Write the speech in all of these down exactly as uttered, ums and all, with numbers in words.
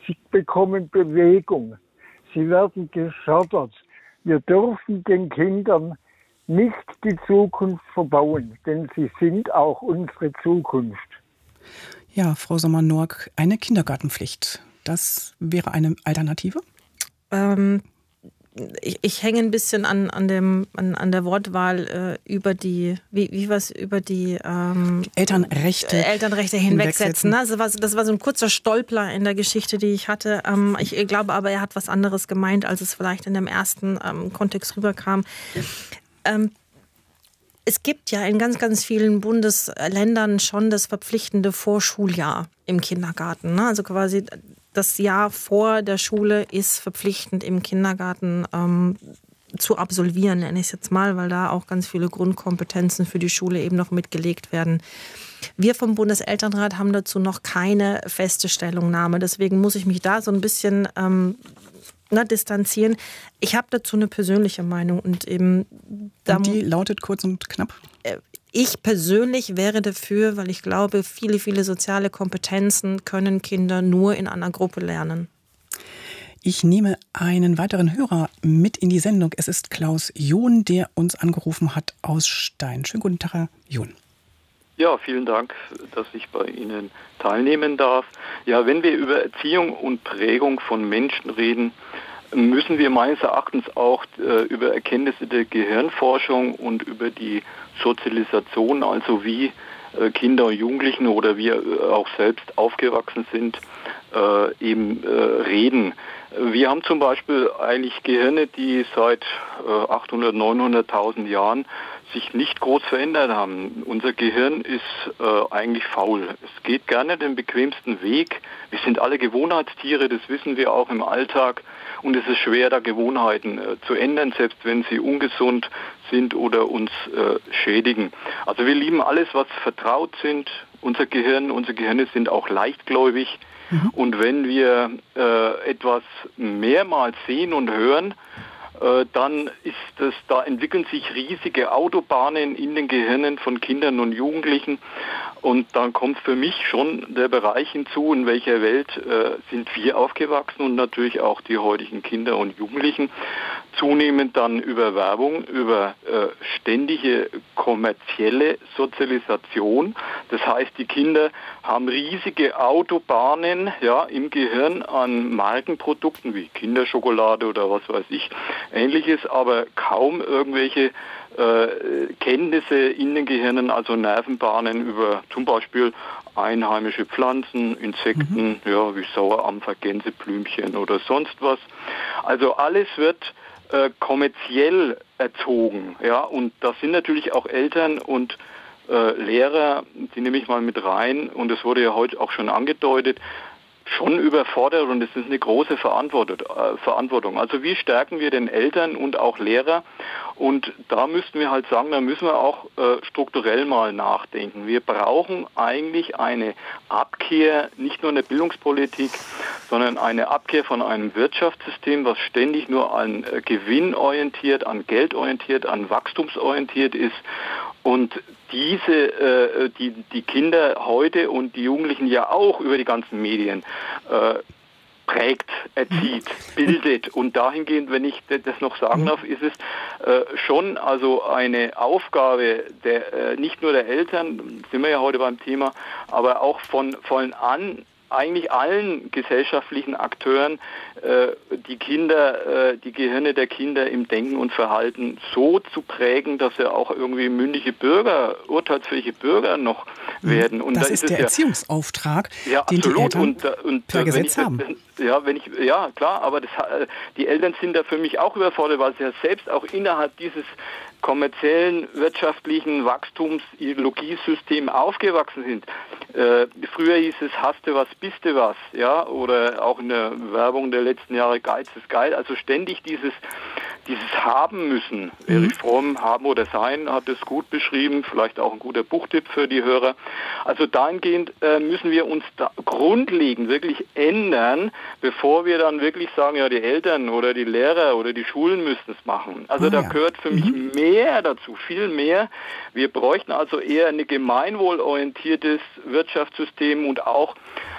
Sie bekommen Bewegung. Sie werden gefördert. Wir dürfen den Kindern nicht die Zukunft verbauen, denn sie sind auch unsere Zukunft. Ja, Frau Sommer-Nork, eine Kindergartenpflicht, das wäre eine Alternative? Ähm, ich, ich hänge ein bisschen an, an, dem, an, an der Wortwahl äh, über die, wie, wie was über die ähm, Elternrechte, Elternrechte hinwegsetzen. Also was, das war so ein kurzer Stolpler in der Geschichte, die ich hatte. Ähm, ich glaube aber, er hat was anderes gemeint, als es vielleicht in dem ersten ähm, Kontext rüberkam. Ähm, Es gibt ja in ganz, ganz vielen Bundesländern schon das verpflichtende Vorschuljahr im Kindergarten. Ne? Also quasi das Jahr vor der Schule ist verpflichtend im Kindergarten ähm, zu absolvieren, nenne ich es jetzt mal, weil da auch ganz viele Grundkompetenzen für die Schule eben noch mitgelegt werden. Wir vom Bundeselternrat haben dazu noch keine feste Stellungnahme. Deswegen muss ich mich da so ein bisschen ähm, na, distanzieren. Ich habe dazu eine persönliche Meinung. Und, eben da und die lautet kurz und knapp? Ich persönlich wäre dafür, weil ich glaube, viele, viele soziale Kompetenzen können Kinder nur in einer Gruppe lernen. Ich nehme einen weiteren Hörer mit in die Sendung. Es ist Klaus John, der uns angerufen hat aus Stein. Schönen guten Tag, Herr John. Ja, vielen Dank, dass ich bei Ihnen teilnehmen darf. Ja, wenn wir über Erziehung und Prägung von Menschen reden, müssen wir meines Erachtens auch äh, über Erkenntnisse der Gehirnforschung und über die Sozialisation, also wie äh, Kinder und Jugendlichen oder wir äh, auch selbst aufgewachsen sind, äh, eben äh, reden. Wir haben zum Beispiel eigentlich Gehirne, die seit äh, achthundert, neunhunderttausend Jahren sich nicht groß verändert haben. Unser Gehirn ist äh, eigentlich faul. Es geht gerne den bequemsten Weg. Wir sind alle Gewohnheitstiere, das wissen wir auch im Alltag. Und es ist schwer, da Gewohnheiten äh, zu ändern, selbst wenn sie ungesund sind oder uns äh, schädigen. Also wir lieben alles, was vertraut sind. Unser Gehirn, unsere Gehirne sind auch leichtgläubig. Mhm. Und wenn wir äh, etwas mehrmals sehen und hören, dann ist es, da entwickeln sich riesige Autobahnen in den Gehirnen von Kindern und Jugendlichen. Und dann kommt für mich schon der Bereich hinzu, in welcher Welt äh, sind wir aufgewachsen und natürlich auch die heutigen Kinder und Jugendlichen. Zunehmend dann über Werbung, über äh, ständige kommerzielle Sozialisation. Das heißt, die Kinder haben riesige Autobahnen ja, im Gehirn an Markenprodukten wie Kinderschokolade oder was weiß ich, Ähnliches, aber kaum irgendwelche äh, Kenntnisse in den Gehirnen, also Nervenbahnen über zum Beispiel einheimische Pflanzen, Insekten, mhm. ja, wie Sauerampfer, Gänseblümchen oder sonst was. Also alles wird äh, kommerziell erzogen, ja, und da sind natürlich auch Eltern und äh, Lehrer, die nehme ich mal mit rein, und das wurde ja heute auch schon angedeutet, schon überfordert, und das ist eine große Verantwortung. Also wie stärken wir den Eltern und auch Lehrer? Und da müssten wir halt sagen, da müssen wir auch äh, strukturell mal nachdenken. Wir brauchen eigentlich eine Abkehr, nicht nur in der Bildungspolitik, sondern eine Abkehr von einem Wirtschaftssystem, was ständig nur an äh, Gewinn orientiert, an Geld orientiert, an wachstumsorientiert ist. Und diese, äh, die, die Kinder heute und die Jugendlichen ja auch über die ganzen Medien äh, prägt, erzieht, bildet. Und dahingehend, wenn ich das noch sagen darf, ist es äh, schon also eine Aufgabe der, äh, nicht nur der Eltern, sind wir ja heute beim Thema, aber auch von, von an eigentlich allen gesellschaftlichen Akteuren äh, die Kinder, äh, die Gehirne der Kinder im Denken und Verhalten so zu prägen, dass sie auch irgendwie mündige Bürger, urteilsfähige Bürger noch werden. Und das da ist ist der ja, Erziehungsauftrag, ja, den absolut. die Eltern und, und, per Gesetz ich, haben. Ja, wenn ich, ja, klar, aber das, die Eltern sind da für mich auch überfordert, weil sie ja selbst auch innerhalb dieses kommerziellen, wirtschaftlichen Wachstumsideologiesystems aufgewachsen sind. Äh, früher hieß es, hast du was, bist du was, ja, oder auch in der Werbung der letzten Jahre, Geiz ist geil, also ständig dieses, dieses Haben müssen. Mhm. Erich Fromm, Haben oder Sein, hat es gut beschrieben, vielleicht auch ein guter Buchtipp für die Hörer. Also dahingehend äh, müssen wir uns da grundlegend wirklich ändern, bevor wir dann wirklich sagen, ja, die Eltern oder die Lehrer oder die Schulen müssen es machen. Also ah, da ja. gehört für mich mhm. mehr dazu, viel mehr. Wir bräuchten also eher ein gemeinwohlorientiertes Wirtschaftssystem und auch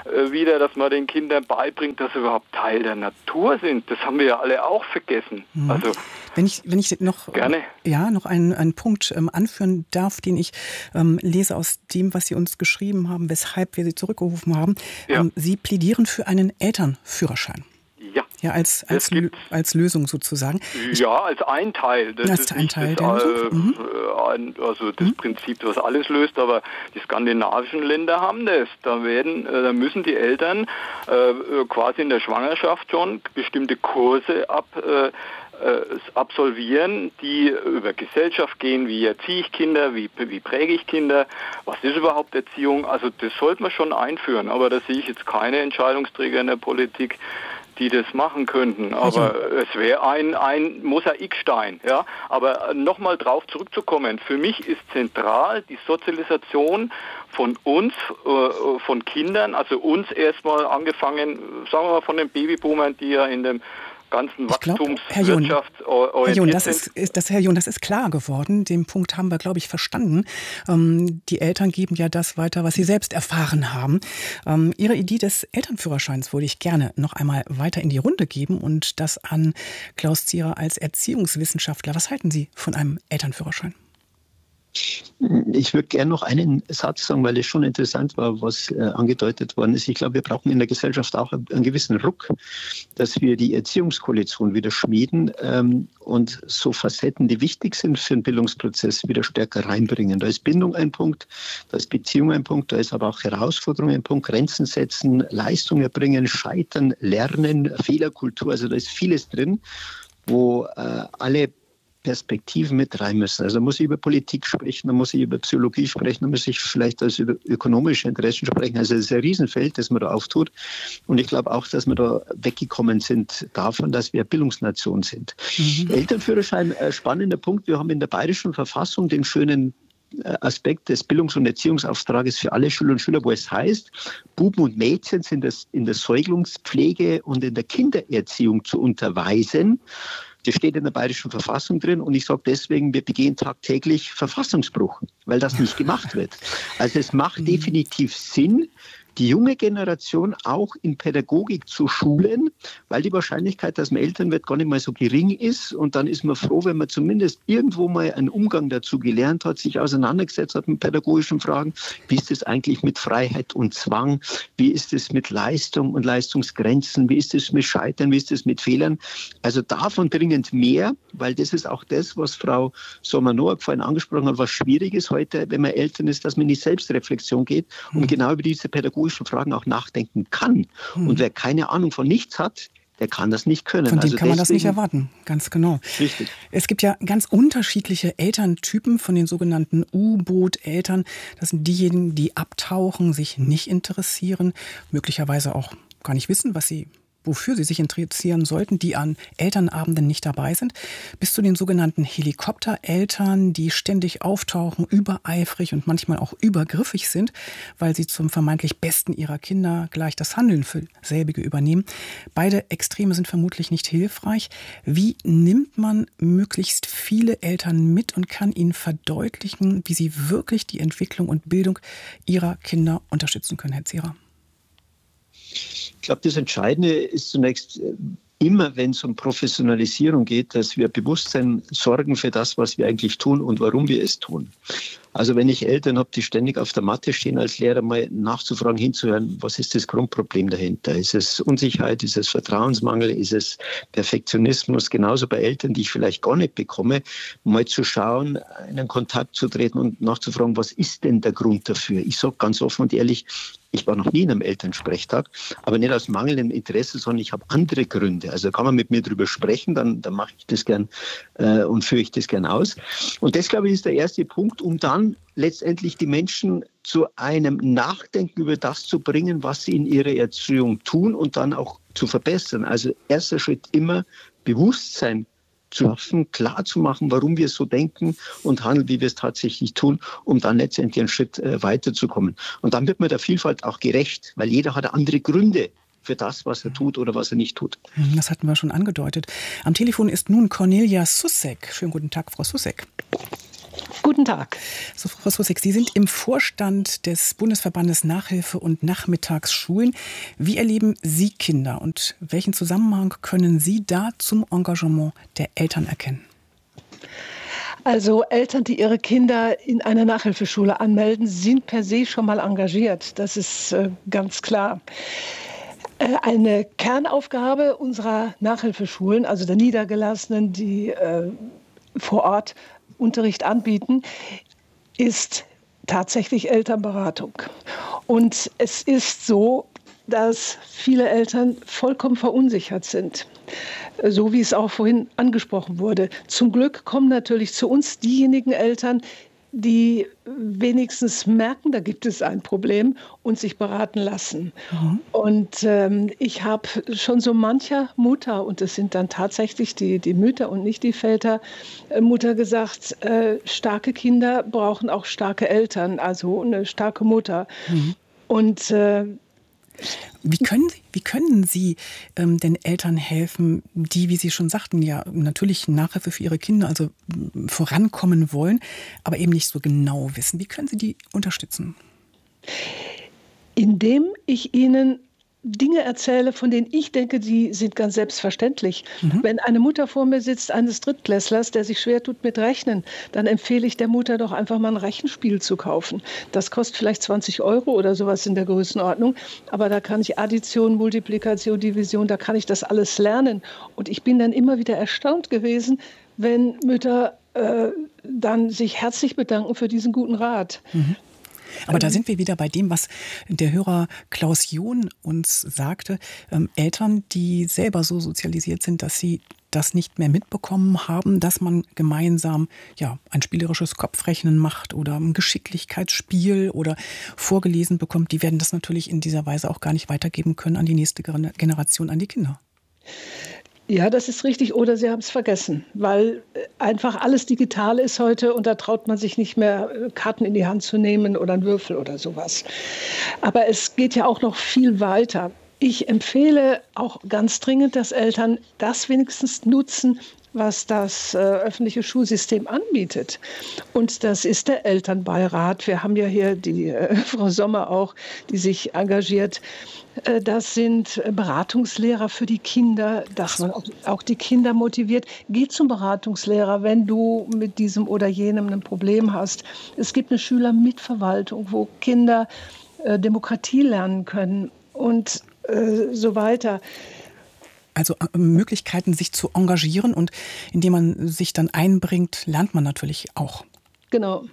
äh, wieder, dass man den Kindern beibringt, dass sie überhaupt Teil der Natur sind. Das haben wir ja alle auch vergessen. Mhm. Also wenn ich, wenn ich noch, gerne. Ja, noch einen, einen Punkt ähm, anführen darf, den ich ähm, lese aus dem, was Sie uns geschrieben haben, weshalb wir Sie zurückgerufen haben. Ja. Ähm, Sie plädieren für einen Elternführerschein. Ja. Ja, als, als, als Lösung sozusagen. Ja, als ein Teil. Das als ist ein nicht Teil das, der äh, mhm. ein, also das mhm. Prinzip, das alles löst, aber die skandinavischen Länder haben das. Da werden, da müssen die Eltern äh, quasi in der Schwangerschaft schon bestimmte Kurse ab äh, absolvieren, die über Gesellschaft gehen, wie erziehe ich Kinder, wie, wie präge ich Kinder, was ist überhaupt Erziehung, also das sollte man schon einführen, aber da sehe ich jetzt keine Entscheidungsträger in der Politik, die das machen könnten, aber ja. es wäre ein, ein Mosaikstein, ja, aber nochmal drauf zurückzukommen, für mich ist zentral die Sozialisation von uns, äh, von Kindern, also uns erstmal angefangen, sagen wir mal von den Babyboomern, die ja in dem ganzen Wachstumswirtschaft orientiert das ist, ist, das, Herr John, das ist klar geworden. Den Punkt haben wir, glaube ich, verstanden. Ähm, die Eltern geben ja das weiter, was sie selbst erfahren haben. Ähm, Ihre Idee des Elternführerscheins würde ich gerne noch einmal weiter in die Runde geben und das an Klaus Zierer als Erziehungswissenschaftler. Was halten Sie von einem Elternführerschein? Ich würde gerne noch einen Satz sagen, weil es schon interessant war, was äh, angedeutet worden ist. Ich glaube, wir brauchen in der Gesellschaft auch einen gewissen Ruck, dass wir die Erziehungskoalition wieder schmieden ähm, und so Facetten, die wichtig sind für den Bildungsprozess, wieder stärker reinbringen. Da ist Bindung ein Punkt, da ist Beziehung ein Punkt, da ist aber auch Herausforderung ein Punkt, Grenzen setzen, Leistung erbringen, Scheitern, Lernen, Fehlerkultur. Also da ist vieles drin, wo äh, alle Perspektiven mit rein müssen. Also da muss ich über Politik sprechen, da muss ich über Psychologie sprechen, da muss ich vielleicht also über ökonomische Interessen sprechen. Also es ist ein Riesenfeld, das man da auftut. Und ich glaube auch, dass wir da weggekommen sind davon, dass wir eine Bildungsnation sind. Mhm. Elternführerschein, ein spannender Punkt. Wir haben in der Bayerischen Verfassung den schönen Aspekt des Bildungs- und Erziehungsauftrages für alle Schüler und Schüler, wo es heißt, Buben und Mädchen sind in der Säuglungspflege und in der Kindererziehung zu unterweisen. Das steht in der Bayerischen Verfassung drin und ich sage deswegen, wir begehen tagtäglich Verfassungsbruch, weil das nicht gemacht wird. Also es macht definitiv Sinn, die junge Generation auch in Pädagogik zu schulen, weil die Wahrscheinlichkeit, dass man Eltern wird, gar nicht mal so gering ist. Und dann ist man froh, wenn man zumindest irgendwo mal einen Umgang dazu gelernt hat, sich auseinandergesetzt hat mit pädagogischen Fragen. Wie ist es eigentlich mit Freiheit und Zwang? Wie ist es mit Leistung und Leistungsgrenzen? Wie ist es mit Scheitern? Wie ist es mit Fehlern? Also davon dringend mehr, weil das ist auch das, was Frau Sommer-Noack vorhin angesprochen hat, was schwierig ist heute, wenn man Eltern ist, dass man in die Selbstreflexion geht und mhm. genau über diese pädagogischen Fragen auch nachdenken kann. Hm. Und wer keine Ahnung von nichts hat, der kann das nicht können. Von dem also kann man das nicht erwarten, ganz genau. Richtig. Es gibt ja ganz unterschiedliche Elterntypen von den sogenannten U-Boot-Eltern. Das sind diejenigen, die abtauchen, sich nicht interessieren, möglicherweise auch gar nicht wissen, was sie wofür sie sich interessieren sollten, die an Elternabenden nicht dabei sind, bis zu den sogenannten Helikoptereltern, die ständig auftauchen, übereifrig und manchmal auch übergriffig sind, weil sie zum vermeintlich Besten ihrer Kinder gleich das Handeln für selbige übernehmen. Beide Extreme sind vermutlich nicht hilfreich. Wie nimmt man möglichst viele Eltern mit und kann ihnen verdeutlichen, wie sie wirklich die Entwicklung und Bildung ihrer Kinder unterstützen können, Herr Zierer? Ich glaube, das Entscheidende ist zunächst immer, wenn es um Professionalisierung geht, dass wir Bewusstsein sorgen für das, was wir eigentlich tun und warum wir es tun. Also wenn ich Eltern habe, die ständig auf der Matte stehen, als Lehrer mal nachzufragen, hinzuhören, was ist das Grundproblem dahinter? Ist es Unsicherheit, ist es Vertrauensmangel, ist es Perfektionismus? Genauso bei Eltern, die ich vielleicht gar nicht bekomme, mal zu schauen, in einen Kontakt zu treten und nachzufragen, was ist denn der Grund dafür? Ich sage ganz offen und ehrlich, ich war noch nie in einem Elternsprechtag, aber nicht aus mangelndem Interesse, sondern ich habe andere Gründe. Also kann man mit mir drüber sprechen, dann, dann mache ich das gern äh, und führe ich das gern aus. Und das, glaube ich, ist der erste Punkt, um dann letztendlich die Menschen zu einem Nachdenken über das zu bringen, was sie in ihrer Erziehung tun und dann auch zu verbessern. Also erster Schritt immer Bewusstsein zu schaffen, klar zu machen, warum wir so denken und handeln, wie wir es tatsächlich tun, um dann letztendlich einen Schritt äh, weiterzukommen. Und dann wird man der Vielfalt auch gerecht, weil jeder hat andere Gründe für das, was er tut oder was er nicht tut. Das hatten wir schon angedeutet. Am Telefon ist nun Cornelia Sussek. Schönen guten Tag, Frau Sussek. Guten Tag. So, Frau Sussig, Sie sind im Vorstand des Bundesverbandes Nachhilfe und Nachmittagsschulen. Wie erleben Sie Kinder und welchen Zusammenhang können Sie da zum Engagement der Eltern erkennen? Also Eltern, die ihre Kinder in einer Nachhilfeschule anmelden, sind per se schon mal engagiert. Das ist äh, ganz klar. Äh, eine Kernaufgabe unserer Nachhilfeschulen, also der Niedergelassenen, die äh, vor Ort Unterricht anbieten, ist tatsächlich Elternberatung. Und es ist so, dass viele Eltern vollkommen verunsichert sind, so wie es auch vorhin angesprochen wurde. Zum Glück kommen natürlich zu uns diejenigen Eltern, die wenigstens merken, da gibt es ein Problem und sich beraten lassen. Mhm. Und ähm, ich habe schon so mancher Mutter, und es sind dann tatsächlich die, die Mütter und nicht die Väter, äh, Mutter gesagt, äh, starke Kinder brauchen auch starke Eltern, also eine starke Mutter. Mhm. Und äh, Wie können Sie, wie können Sie ähm, den Eltern helfen, die, wie Sie schon sagten, ja natürlich Nachhilfe für ihre Kinder, also m, vorankommen wollen, aber eben nicht so genau wissen? Wie können Sie die unterstützen? Indem ich ihnen Dinge erzähle, von denen ich denke, die sind ganz selbstverständlich. Mhm. Wenn eine Mutter vor mir sitzt, eines Drittklässlers, der sich schwer tut mit Rechnen, dann empfehle ich der Mutter doch einfach mal ein Rechenspiel zu kaufen. Das kostet vielleicht zwanzig Euro oder sowas in der Größenordnung, aber da kann ich Addition, Multiplikation, Division, da kann ich das alles lernen. Und ich bin dann immer wieder erstaunt gewesen, wenn Mütter äh, dann sich herzlich bedanken für diesen guten Rat. Mhm. Aber da sind wir wieder bei dem, was der Hörer Klaus John uns sagte. Ähm, Eltern, die selber so sozialisiert sind, dass sie das nicht mehr mitbekommen haben, dass man gemeinsam ja ein spielerisches Kopfrechnen macht oder ein Geschicklichkeitsspiel oder vorgelesen bekommt, die werden das natürlich in dieser Weise auch gar nicht weitergeben können an die nächste Generation, an die Kinder. Ja, das ist richtig. Oder sie haben es vergessen, weil einfach alles digital ist heute und da traut man sich nicht mehr, Karten in die Hand zu nehmen oder einen Würfel oder sowas. Aber es geht ja auch noch viel weiter. Ich empfehle auch ganz dringend, dass Eltern das wenigstens nutzen, was das äh, öffentliche Schulsystem anbietet. Und das ist der Elternbeirat. Wir haben ja hier die äh, Frau Sommer auch, die sich engagiert. Äh, das sind Beratungslehrer für die Kinder, dass man auch, auch die Kinder motiviert. Geh zum Beratungslehrer, wenn du mit diesem oder jenem ein Problem hast. Es gibt eine Schülermitverwaltung, wo Kinder äh, Demokratie lernen können und äh, so weiter. Also Möglichkeiten, sich zu engagieren, und indem man sich dann einbringt, lernt man natürlich auch. Genau.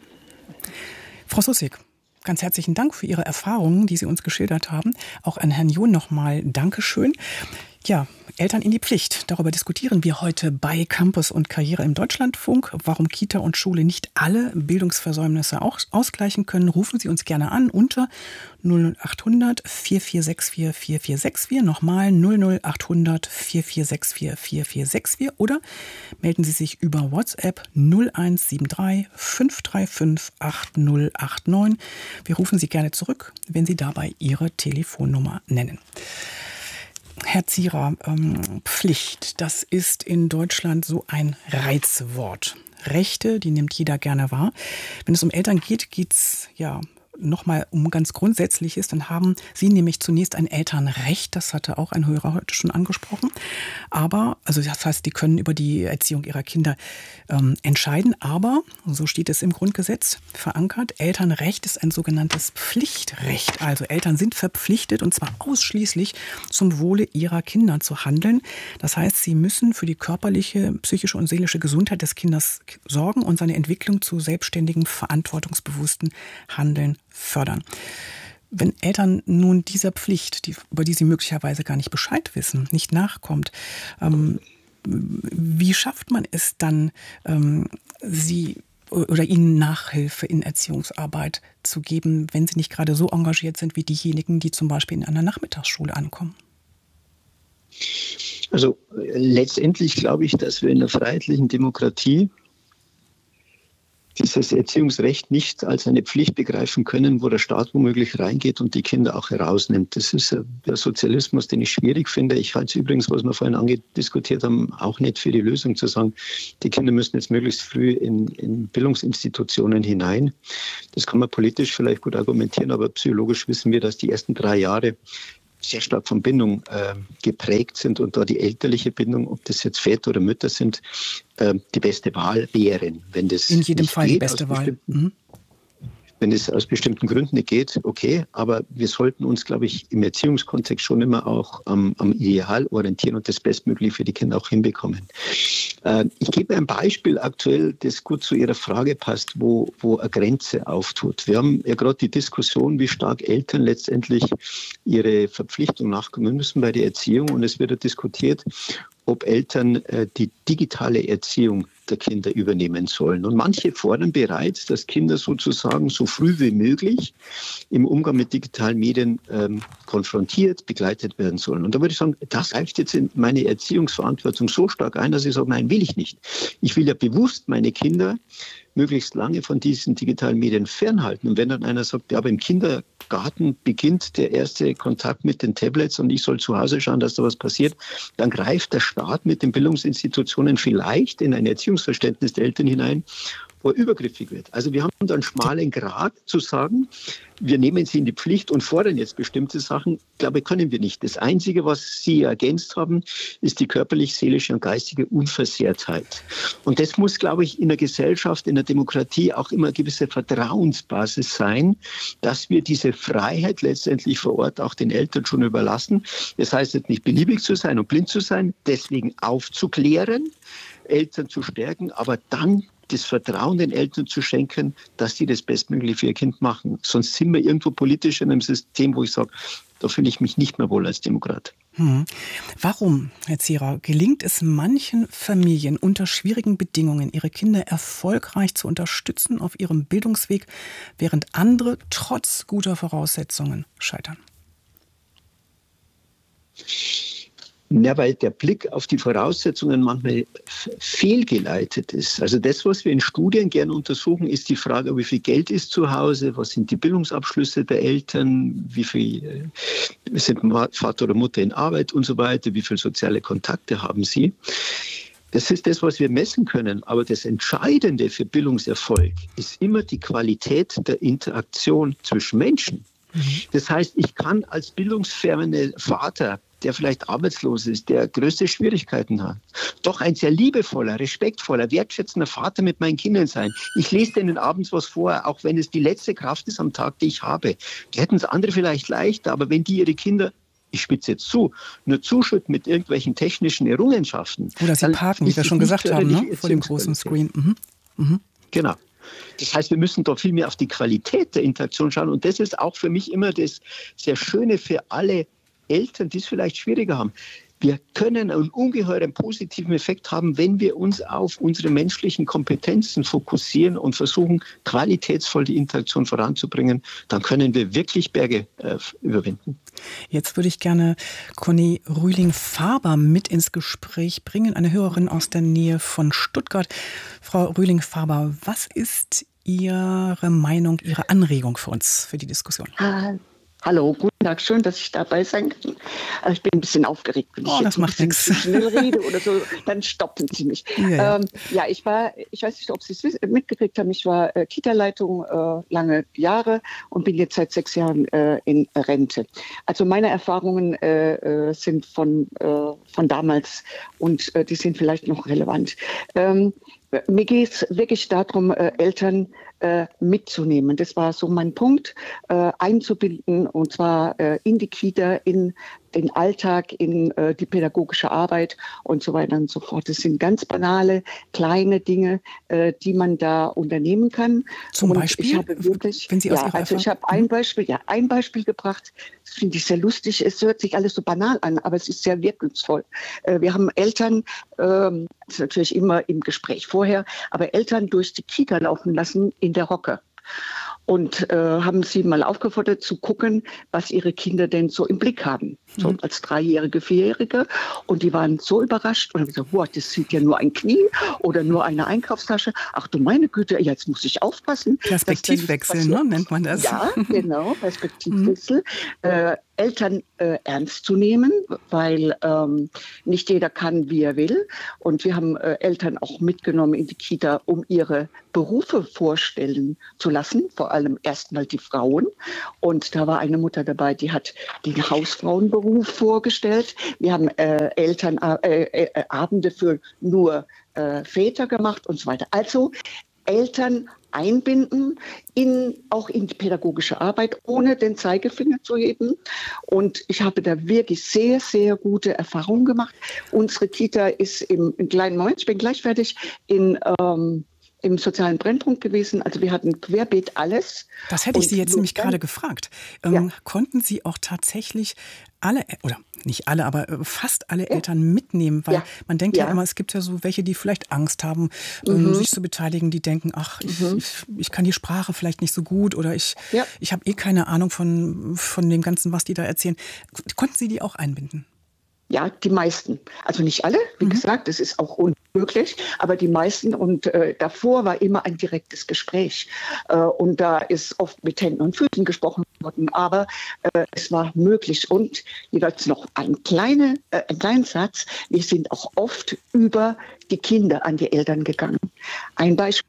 Frau Sussig, ganz herzlichen Dank für Ihre Erfahrungen, die Sie uns geschildert haben. Auch an Herrn John nochmal Dankeschön. Ja, Eltern in die Pflicht. Darüber diskutieren wir heute bei Campus und Karriere im Deutschlandfunk. Warum Kita und Schule nicht alle Bildungsversäumnisse auch ausgleichen können, rufen Sie uns gerne an unter null null acht hundert vier vier sechs vier vier vier sechs vier. Nochmal null null acht hundert vier vier sechs vier vier vier sechs vier. Oder melden Sie sich über WhatsApp null eins sieben drei fünf drei fünf acht null acht neun. Wir rufen Sie gerne zurück, wenn Sie dabei Ihre Telefonnummer nennen. Herr Zierer, ähm, Pflicht, das ist in Deutschland so ein Reizwort. Rechte, die nimmt jeder gerne wahr. Wenn es um Eltern geht, geht es ja nochmal um ganz Grundsätzliches. Dann haben Sie nämlich zunächst ein Elternrecht, das hatte auch ein Hörer heute schon angesprochen. Aber, also das heißt, die können über die Erziehung ihrer Kinder ähm, entscheiden. Aber, so steht es im Grundgesetz verankert, Elternrecht ist ein sogenanntes Pflichtrecht. Also Eltern sind verpflichtet, und zwar ausschließlich zum Wohle ihrer Kinder zu handeln. Das heißt, sie müssen für die körperliche, psychische und seelische Gesundheit des Kindes sorgen und seine Entwicklung zu selbstständigem, verantwortungsbewussten Handeln fördern. Wenn Eltern nun dieser Pflicht, die, über die sie möglicherweise gar nicht Bescheid wissen, nicht nachkommt, ähm, wie schafft man es dann, ähm, sie oder ihnen Nachhilfe in Erziehungsarbeit zu geben, wenn sie nicht gerade so engagiert sind wie diejenigen, die zum Beispiel in einer Nachmittagsschule ankommen? Also letztendlich glaube ich, dass wir in einer freiheitlichen Demokratie dieses Erziehungsrecht nicht als eine Pflicht begreifen können, wo der Staat womöglich reingeht und die Kinder auch herausnimmt. Das ist der Sozialismus, den ich schwierig finde. Ich halte es übrigens, was wir vorhin angediskutiert haben, auch nicht für die Lösung zu sagen, die Kinder müssen jetzt möglichst früh in, in Bildungsinstitutionen hinein. Das kann man politisch vielleicht gut argumentieren, aber psychologisch wissen wir, dass die ersten drei Jahre sehr stark von Bindung äh, geprägt sind und da die elterliche Bindung, ob das jetzt Väter oder Mütter sind, äh, die beste Wahl wären. Wenn das in jedem Fall geht, die beste Wahl. Mhm. Wenn es aus bestimmten Gründen nicht geht, okay, aber wir sollten uns, glaube ich, im Erziehungskontext schon immer auch am, am Ideal orientieren und das Bestmögliche für die Kinder auch hinbekommen. Äh, ich gebe ein Beispiel aktuell, das gut zu Ihrer Frage passt, wo, wo eine Grenze auftut. Wir haben ja gerade die Diskussion, wie stark Eltern letztendlich ihre Verpflichtung nachkommen müssen bei der Erziehung, und es wird ja diskutiert, ob Eltern äh, die digitale Erziehung der Kinder übernehmen sollen. Und manche fordern bereits, dass Kinder sozusagen so früh wie möglich im Umgang mit digitalen Medien ähm, konfrontiert, begleitet werden sollen. Und da würde ich sagen, das greift jetzt in meine Erziehungsverantwortung so stark ein, dass ich sage, nein, will ich nicht. Ich will ja bewusst meine Kinder möglichst lange von diesen digitalen Medien fernhalten. Und wenn dann einer sagt, ja, aber im Kindergarten beginnt der erste Kontakt mit den Tablets und ich soll zu Hause schauen, dass da was passiert, dann greift der Staat mit den Bildungsinstitutionen vielleicht in ein Erziehungsverständnis der Eltern hinein, wo er übergriffig wird. Also wir haben da einen schmalen Grat zu sagen, wir nehmen sie in die Pflicht und fordern jetzt bestimmte Sachen. Ich glaube, können wir nicht. Das Einzige, was Sie ergänzt haben, ist die körperlich, seelische und geistige Unversehrtheit. Und das muss, glaube ich, in der Gesellschaft, in der Demokratie auch immer eine gewisse Vertrauensbasis sein, dass wir diese Freiheit letztendlich vor Ort auch den Eltern schon überlassen. Das heißt jetzt nicht beliebig zu sein und blind zu sein, deswegen aufzuklären, Eltern zu stärken, aber dann das Vertrauen den Eltern zu schenken, dass sie das Bestmögliche für ihr Kind machen. Sonst sind wir irgendwo politisch in einem System, wo ich sage, da fühle ich mich nicht mehr wohl als Demokrat. Hm. Warum, Herr Zierer, gelingt es manchen Familien unter schwierigen Bedingungen, ihre Kinder erfolgreich zu unterstützen auf ihrem Bildungsweg, während andere trotz guter Voraussetzungen scheitern? Ja, weil der Blick auf die Voraussetzungen manchmal fehlgeleitet ist. Also das, was wir in Studien gerne untersuchen, ist die Frage, wie viel Geld ist zu Hause, was sind die Bildungsabschlüsse der Eltern, wie viel sind Vater oder Mutter in Arbeit und so weiter, wie viele soziale Kontakte haben sie. Das ist das, was wir messen können. Aber das Entscheidende für Bildungserfolg ist immer die Qualität der Interaktion zwischen Menschen. Mhm. Das heißt, ich kann als bildungsferne Vater, der vielleicht arbeitslos ist, der größte Schwierigkeiten hat, doch ein sehr liebevoller, respektvoller, wertschätzender Vater mit meinen Kindern sein. Ich lese denen abends was vor, auch wenn es die letzte Kraft ist am Tag, die ich habe. Die hätten es andere vielleicht leichter, aber wenn die ihre Kinder, ich spitze jetzt zu, nur zuschütten mit irgendwelchen technischen Errungenschaften. Oder sie parken, wie wir schon gesagt haben, ne? Vor dem großen Screen. Mhm. Mhm. Genau. Das heißt, wir müssen da viel mehr auf die Qualität der Interaktion schauen. Und das ist auch für mich immer das sehr Schöne für alle Eltern, die es vielleicht schwieriger haben. Wir können einen ungeheuren positiven Effekt haben, wenn wir uns auf unsere menschlichen Kompetenzen fokussieren und versuchen, qualitätsvoll die Interaktion voranzubringen. Dann können wir wirklich Berge äh, überwinden. Jetzt würde ich gerne Conny Rühling-Faber mit ins Gespräch bringen, eine Hörerin aus der Nähe von Stuttgart. Frau Rühling-Faber, was ist Ihre Meinung, Ihre Anregung für uns, für die Diskussion? Ah. Hallo, guten Tag, schön, dass ich dabei sein kann. Also ich bin ein bisschen aufgeregt, wenn oh, ich das jetzt macht ein nichts. bisschen schnell rede oder so, dann stoppen Sie mich. Ja, ja. Ähm, ja, ich war, ich weiß nicht, ob Sie es mitgekriegt haben, ich war äh, Kita-Leitung äh, lange Jahre und bin jetzt seit sechs Jahren äh, in Rente. Also meine Erfahrungen äh, sind von, äh, von damals und äh, die sind vielleicht noch relevant. Ähm, Mir geht es wirklich darum, äh, Eltern äh, mitzunehmen. Das war so mein Punkt, äh, einzubinden, und zwar äh, in die Kita, in den Alltag, in äh, die pädagogische Arbeit und so weiter und so fort. Das sind ganz banale, kleine Dinge, äh, die man da unternehmen kann. Zum und Beispiel? Ich habe wirklich, wenn Sie aus ja, Ihrer also ich habe ein Beispiel, ja, ein Beispiel gebracht. Das finde ich sehr lustig. Es hört sich alles so banal an, aber es ist sehr wirkungsvoll. Äh, wir haben Eltern, ähm, das ist natürlich immer im Gespräch vorher, aber Eltern durch die Kita laufen lassen in der Hocke. und äh, haben sie mal aufgefordert zu gucken, was ihre Kinder denn so im Blick haben. So mhm. als Dreijährige, Vierjährige. Und die waren so überrascht und haben gesagt, wow, das sieht ja nur ein Knie oder nur eine Einkaufstasche. Ach du meine Güte, jetzt muss ich aufpassen. Perspektivwechsel, ne, nennt man das. Ja, genau, Perspektivwechsel. mhm. äh, Eltern äh, ernst zu nehmen, weil ähm, nicht jeder kann, wie er will. Und wir haben äh, Eltern auch mitgenommen in die Kita, um ihre Berufe vorstellen zu lassen, vor allem erstmal die Frauen. Und da war eine Mutter dabei, die hat den Hausfrauenberuf vorgestellt. Wir haben äh, Eltern äh, äh, Abende für nur äh, Väter gemacht und so weiter. Also Eltern einbinden, in, auch in die pädagogische Arbeit, ohne den Zeigefinger zu heben. Und ich habe da wirklich sehr, sehr gute Erfahrungen gemacht. Unsere Kita ist im, im kleinen Moment, ich bin gleich fertig, in ähm, im sozialen Brennpunkt gewesen. Also wir hatten querbeet alles. Das hätte ich Sie jetzt nämlich gerade gefragt. Ähm, ja. Konnten Sie auch tatsächlich alle, oder nicht alle, aber fast alle ja. Eltern mitnehmen? Weil ja. man denkt ja. ja immer, es gibt ja so welche, die vielleicht Angst haben, mhm. sich zu beteiligen, die denken, ach, ich, mhm. ich, ich kann die Sprache vielleicht nicht so gut oder ich, ja. ich habe eh keine Ahnung von, von dem Ganzen, was die da erzählen. Konnten Sie die auch einbinden? Ja, die meisten. Also nicht alle, wie mhm. gesagt, das ist auch unmöglich, aber die meisten. Und äh, davor war immer ein direktes Gespräch. Äh, und da ist oft mit Händen und Füßen gesprochen worden, aber äh, es war möglich. Und jeweils noch ein, kleine, äh, ein kleiner Satz, wir sind auch oft über die Kinder an die Eltern gegangen. Ein Beispiel,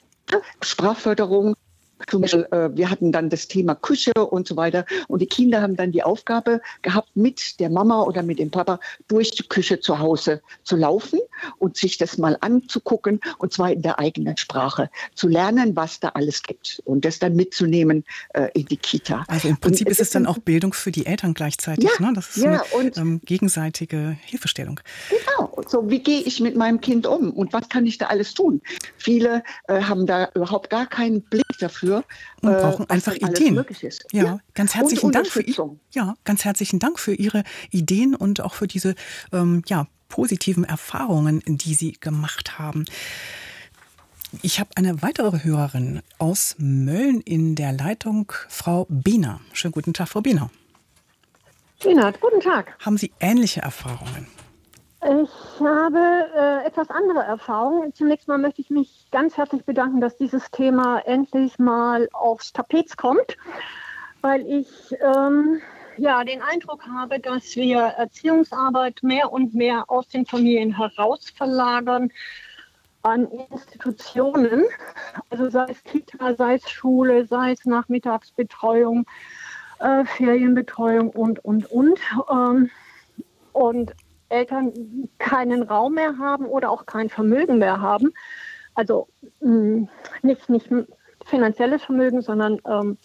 Sprachförderung. Zum Beispiel, äh, wir hatten dann das Thema Küche und so weiter. Und die Kinder haben dann die Aufgabe gehabt, mit der Mama oder mit dem Papa durch die Küche zu Hause zu laufen und sich das mal anzugucken, und zwar in der eigenen Sprache, zu lernen, was da alles gibt und das dann mitzunehmen äh, in die Kita. Also im Prinzip und, ist es dann auch Bildung für die Eltern gleichzeitig, ja, ne? Das ist so ja, eine und, ähm, gegenseitige Hilfestellung. Genau, so wie gehe ich mit meinem Kind um und was kann ich da alles tun? Viele äh, haben da überhaupt gar keinen Blick dafür. Und brauchen einfach Ideen. Ja, ja, ganz herzlichen Dank für ja, ganz herzlichen Dank für Ihre Ideen und auch für diese ähm, ja, positiven Erfahrungen, die Sie gemacht haben. Ich habe eine weitere Hörerin aus Mölln in der Leitung, Frau Behner. Schönen guten Tag, Frau Behner. Behner, guten Tag. Haben Sie ähnliche Erfahrungen? Ich habe äh, etwas andere Erfahrungen. Zunächst mal möchte ich mich ganz herzlich bedanken, dass dieses Thema endlich mal aufs Tapet kommt, weil ich ähm, ja den Eindruck habe, dass wir Erziehungsarbeit mehr und mehr aus den Familien heraus verlagern an Institutionen, also sei es Kita, sei es Schule, sei es Nachmittagsbetreuung, äh, Ferienbetreuung und, und, und. Ähm, und Eltern keinen Raum mehr haben oder auch kein Vermögen mehr haben. Also mh, nicht, nicht finanzielles Vermögen, sondern ähm,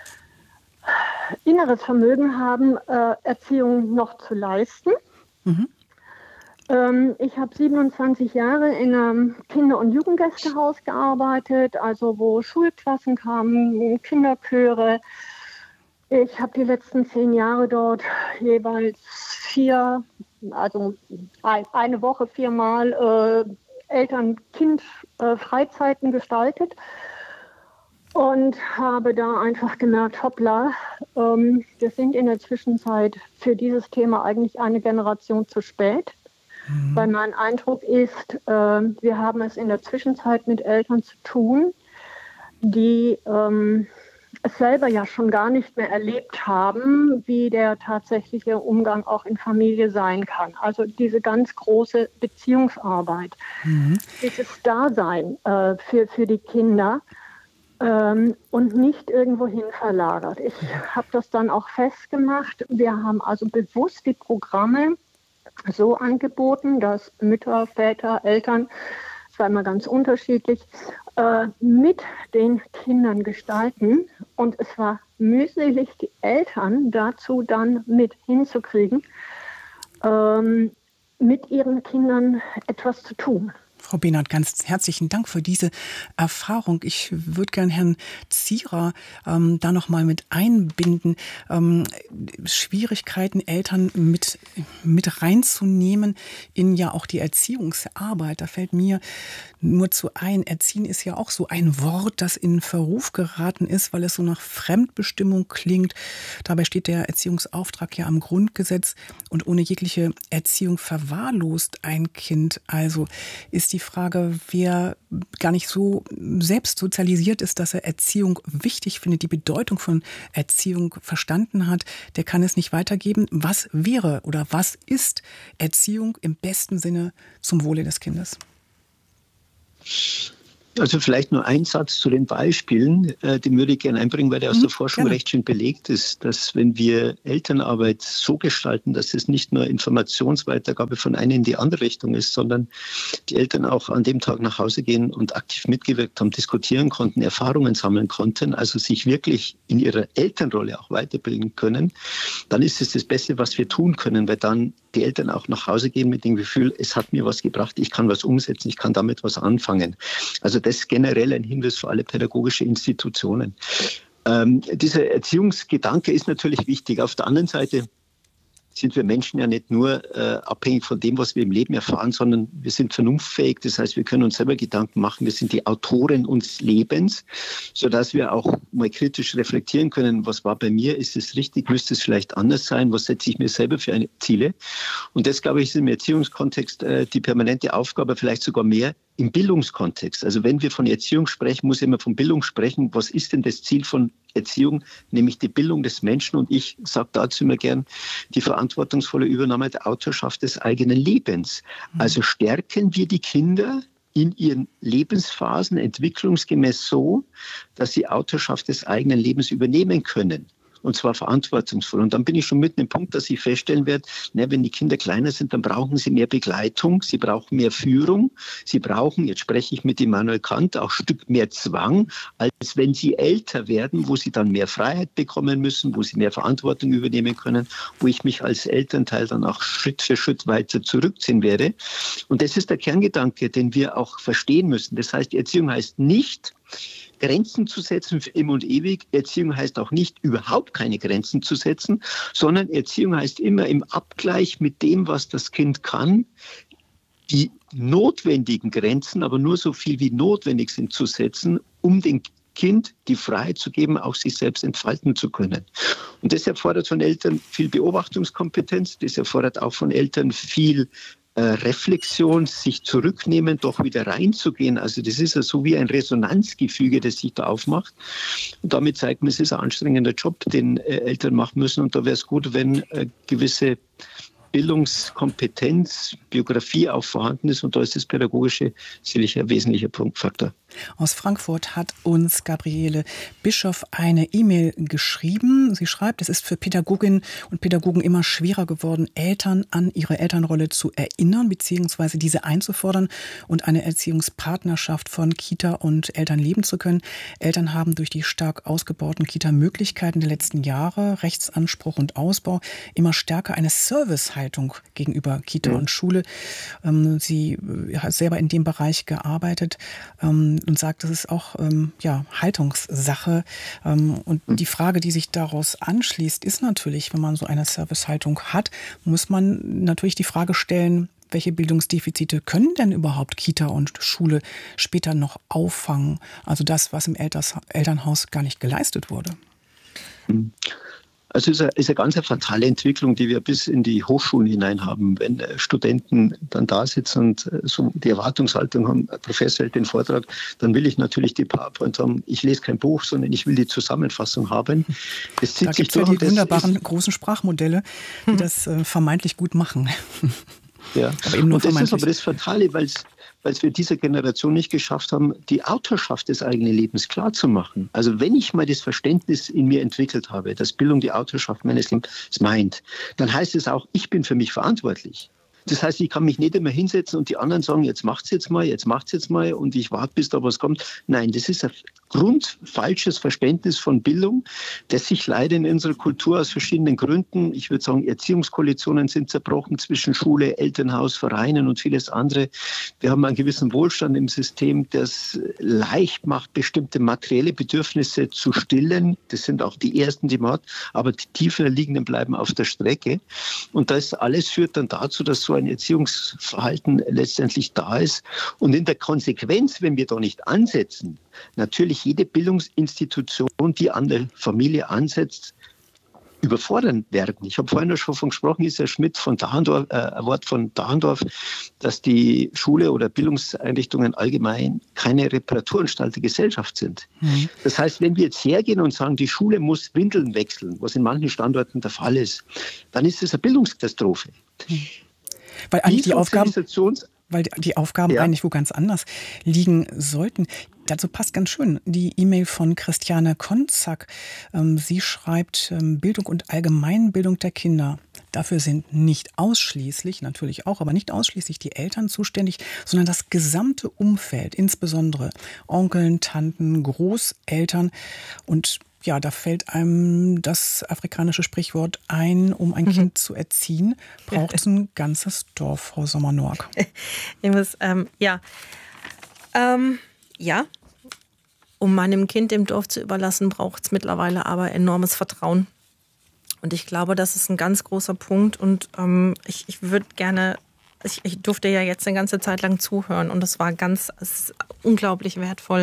inneres Vermögen haben, äh, Erziehung noch zu leisten. Mhm. Ähm, ich habe siebenundzwanzig Jahre in einem Kinder- und Jugendgästehaus gearbeitet, also wo Schulklassen kamen, Kinderchöre. Ich habe die letzten zehn Jahre dort jeweils vier, also eine Woche viermal äh, Eltern-Kind-Freizeiten äh, gestaltet und habe da einfach gemerkt, hoppla, ähm, wir sind in der Zwischenzeit für dieses Thema eigentlich eine Generation zu spät. Mhm. Weil mein Eindruck ist, äh, wir haben es in der Zwischenzeit mit Eltern zu tun, die ähm, es selber ja schon gar nicht mehr erlebt haben, wie der tatsächliche Umgang auch in Familie sein kann. Also diese ganz große Beziehungsarbeit, mhm. dieses Dasein äh, für, für die Kinder ähm, und nicht irgendwohin verlagert. Ich habe das dann auch festgemacht. Wir haben also bewusst die Programme so angeboten, dass Mütter, Väter, Eltern, das war immer ganz unterschiedlich, äh, mit den Kindern gestalten. Und es war mühselig, die Eltern dazu dann mit hinzukriegen, ähm, mit ihren Kindern etwas zu tun. Frau Behnert, ganz herzlichen Dank für diese Erfahrung. Ich würde gern Herrn Zierer ähm, da noch mal mit einbinden, ähm, Schwierigkeiten Eltern mit, mit reinzunehmen in ja auch die Erziehungsarbeit. Da fällt mir nur zu ein, Erziehen ist ja auch so ein Wort, das in Verruf geraten ist, weil es so nach Fremdbestimmung klingt. Dabei steht der Erziehungsauftrag ja am Grundgesetz und ohne jegliche Erziehung verwahrlost ein Kind. Also ist die Frage, wer gar nicht so selbst sozialisiert ist, dass er Erziehung wichtig findet, die Bedeutung von Erziehung verstanden hat, der kann es nicht weitergeben. Was wäre oder was ist Erziehung im besten Sinne zum Wohle des Kindes? Also vielleicht nur ein Satz zu den Beispielen, äh, den würde ich gerne einbringen, weil der aus mhm, der Forschung gerne. recht schön belegt ist, dass wenn wir Elternarbeit so gestalten, dass es nicht nur Informationsweitergabe von einer in die andere Richtung ist, sondern die Eltern auch an dem Tag nach Hause gehen und aktiv mitgewirkt haben, diskutieren konnten, Erfahrungen sammeln konnten, also sich wirklich in ihrer Elternrolle auch weiterbilden können, dann ist es das Beste, was wir tun können, weil dann die Eltern auch nach Hause gehen mit dem Gefühl, es hat mir was gebracht, ich kann was umsetzen, ich kann damit was anfangen. Also das ist generell ein Hinweis für alle pädagogische Institutionen. Ähm, dieser Erziehungsgedanke ist natürlich wichtig. Auf der anderen Seite sind wir Menschen ja nicht nur äh, abhängig von dem, was wir im Leben erfahren, sondern wir sind vernunftfähig. Das heißt, wir können uns selber Gedanken machen. Wir sind die Autoren unseres Lebens, sodass wir auch mal kritisch reflektieren können, was war bei mir, ist es richtig, müsste es vielleicht anders sein, was setze ich mir selber für eine Ziele. Und das, glaube ich, ist im Erziehungskontext äh, die permanente Aufgabe, vielleicht sogar mehr im Bildungskontext. Also wenn wir von Erziehung sprechen, muss ich immer von Bildung sprechen. Was ist denn das Ziel von Erziehung? Nämlich die Bildung des Menschen. Und ich sage dazu immer gern, die verantwortungsvolle Übernahme der Autorschaft des eigenen Lebens. Also stärken wir die Kinder in ihren Lebensphasen entwicklungsgemäß so, dass sie Autorschaft des eigenen Lebens übernehmen können. Und zwar verantwortungsvoll. Und dann bin ich schon mitten im Punkt, dass ich feststellen werde, ne, wenn die Kinder kleiner sind, dann brauchen sie mehr Begleitung, sie brauchen mehr Führung, sie brauchen, jetzt spreche ich mit Immanuel Kant, auch ein Stück mehr Zwang, als wenn sie älter werden, wo sie dann mehr Freiheit bekommen müssen, wo sie mehr Verantwortung übernehmen können, wo ich mich als Elternteil dann auch Schritt für Schritt weiter zurückziehen werde. Und das ist der Kerngedanke, den wir auch verstehen müssen. Das heißt, Erziehung heißt nicht, Grenzen zu setzen für immer und ewig. Erziehung heißt auch nicht, überhaupt keine Grenzen zu setzen, sondern Erziehung heißt immer im Abgleich mit dem, was das Kind kann, die notwendigen Grenzen, aber nur so viel wie notwendig sind, zu setzen, um dem Kind die Freiheit zu geben, auch sich selbst entfalten zu können. Und das erfordert von Eltern viel Beobachtungskompetenz, das erfordert auch von Eltern viel Reflexion, sich zurücknehmen, doch wieder reinzugehen. Also das ist ja so wie ein Resonanzgefüge, das sich da aufmacht. Und damit zeigt man, es ist ein anstrengender Job, den Eltern machen müssen. Und da wäre es gut, wenn gewisse Bildungskompetenz, Biografie auch vorhanden ist. Und da ist das Pädagogische sicherlich ein wesentlicher Punktfaktor. Aus Frankfurt hat uns Gabriele Bischoff eine E-Mail geschrieben. Sie schreibt, es ist für Pädagoginnen und Pädagogen immer schwerer geworden, Eltern an ihre Elternrolle zu erinnern bzw. diese einzufordern und eine Erziehungspartnerschaft von Kita und Eltern leben zu können. Eltern haben durch die stark ausgebauten Kita-Möglichkeiten der letzten Jahre, Rechtsanspruch und Ausbau, immer stärker eine Servicehaltung gegenüber Kita ja. und Schule. Sie hat selber in dem Bereich gearbeitet und sagt, das ist auch ähm, ja, Haltungssache. Ähm, und die Frage, die sich daraus anschließt, ist natürlich, wenn man so eine Servicehaltung hat, muss man natürlich die Frage stellen, welche Bildungsdefizite können denn überhaupt Kita und Schule später noch auffangen? Also das, was im Elters- Elternhaus gar nicht geleistet wurde. Mhm. Also es ist eine, ist eine ganz eine fatale Entwicklung, die wir bis in die Hochschulen hinein haben. Wenn äh, Studenten dann da sitzen und äh, so die Erwartungshaltung haben, ein Professor hält den Vortrag, dann will ich natürlich die PowerPoint haben. Ich lese kein Buch, sondern ich will die Zusammenfassung haben. Es zieht da sich gibt es ja die wunderbaren großen Sprachmodelle, die hm. das äh, vermeintlich gut machen. Ja, aber eben nur und das ist aber das Fatale, weil es weil es wir dieser Generation nicht geschafft haben, die Autorschaft des eigenen Lebens klar zu machen. Also wenn ich mal das Verständnis in mir entwickelt habe, dass Bildung die Autorschaft meines Lebens meint, dann heißt es auch, ich bin für mich verantwortlich. Das heißt, ich kann mich nicht immer hinsetzen und die anderen sagen, jetzt macht's jetzt mal, jetzt macht's jetzt mal und ich warte, bis da was kommt. Nein, das ist eine grundfalsches Verständnis von Bildung, das sich leider in unserer Kultur aus verschiedenen Gründen, ich würde sagen, Erziehungskoalitionen sind zerbrochen zwischen Schule, Elternhaus, Vereinen und vieles andere. Wir haben einen gewissen Wohlstand im System, das leicht macht, bestimmte materielle Bedürfnisse zu stillen. Das sind auch die ersten, die man hat, aber die tiefer liegenden bleiben auf der Strecke. Und das alles führt dann dazu, dass so ein Erziehungsverhalten letztendlich da ist. Und in der Konsequenz, wenn wir da nicht ansetzen, natürlich jede Bildungsinstitution, die an der Familie ansetzt, überfordern werden. Ich habe vorhin schon davon gesprochen, ist Herr Schmidt von Dahrendorf, äh, ein Wort von Dahrendorf, dass die Schule oder Bildungseinrichtungen allgemein keine Reparaturanstalt der Gesellschaft sind. Mhm. Das heißt, wenn wir jetzt hergehen und sagen, die Schule muss Windeln wechseln, was in manchen Standorten der Fall ist, dann ist es eine Bildungskatastrophe. Mhm. Weil eigentlich die, die Aufgaben... weil die Aufgaben ja. eigentlich wo ganz anders liegen sollten. Dazu passt ganz schön die E-Mail von Christiane Konzak. Sie schreibt, Bildung und Allgemeinbildung der Kinder. Dafür sind nicht ausschließlich, natürlich auch, aber nicht ausschließlich die Eltern zuständig, sondern das gesamte Umfeld, insbesondere Onkeln, Tanten, Großeltern. Und ja, da fällt einem das afrikanische Sprichwort ein, um ein mhm. Kind zu erziehen, braucht es ein ganzes Dorf, Frau Sommer-Noack. Ich muss, ähm, ja, ähm, ja, um meinem Kind im Dorf zu überlassen, braucht es mittlerweile aber enormes Vertrauen. Und ich glaube, das ist ein ganz großer Punkt. Und ähm, ich, ich würde gerne, ich, ich durfte ja jetzt eine ganze Zeit lang zuhören und das war ganz, es ist unglaublich wertvoll.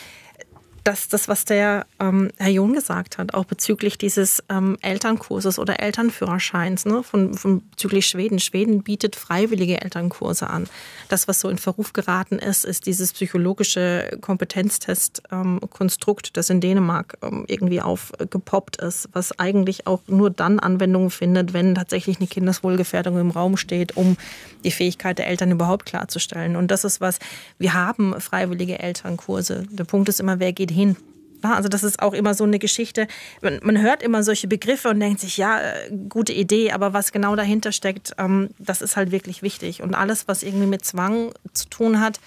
dass das, was der ähm, Herr John gesagt hat, auch bezüglich dieses ähm, Elternkurses oder Elternführerscheins, ne, von, von bezüglich Schweden. Schweden bietet freiwillige Elternkurse an. Das, was so in Verruf geraten ist, ist dieses psychologische Kompetenztest-Konstrukt, ähm, das in Dänemark ähm, irgendwie aufgepoppt ist, was eigentlich auch nur dann Anwendung findet, wenn tatsächlich eine Kindeswohlgefährdung im Raum steht, um die Fähigkeit der Eltern überhaupt klarzustellen. Und das ist was, wir haben freiwillige Elternkurse. Der Punkt ist immer, wer geht hin? Also das ist auch immer so eine Geschichte. Man hört immer solche Begriffe und denkt sich, ja, gute Idee, aber was genau dahinter steckt, das ist halt wirklich wichtig. Und alles, was irgendwie mit Zwang zu tun hat,